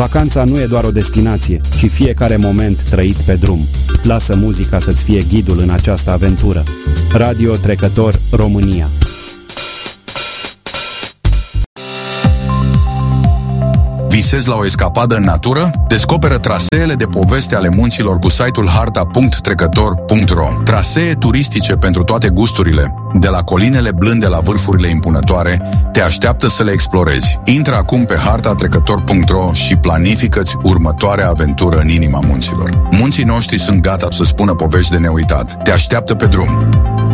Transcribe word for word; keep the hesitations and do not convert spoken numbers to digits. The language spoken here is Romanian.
Vacanța nu e doar o destinație, ci fiecare moment trăit pe drum. Lasă muzica să-ți fie ghidul în această aventură. Radio Trecător România. Visezi la o escapadă în natură? Descoperă traseele de poveste ale munților cu site-ul harta punct trecător punct ro. Trasee turistice pentru toate gusturile, de la colinele blânde la vârfurile impunătoare, te așteaptă să le explorezi. Intră acum pe harta trecător punct ro și planifică-ți următoarea aventură în inima munților. Munții noștri sunt gata să spună povești de neuitat. Te așteaptă pe drum.